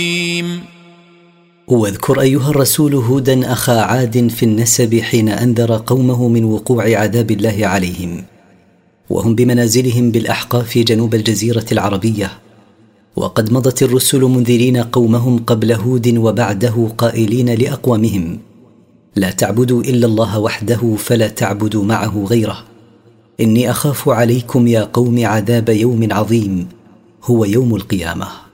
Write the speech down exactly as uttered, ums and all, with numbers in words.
واذكر أيها الرسول هودا أخا عاد في النسب حين أنذر قومه من وقوع عذاب الله عليهم وهم بمنازلهم بالأحقاف جنوب الجزيرة العربية. وقد مضت الرسل منذرين قومهم قبل هود وبعده قائلين لأقوامهم: لا تعبدوا إلا الله وحده فلا تعبدوا معه غيره، إني أخاف عليكم يا قوم عذاب يوم عظيم هو يوم القيامة.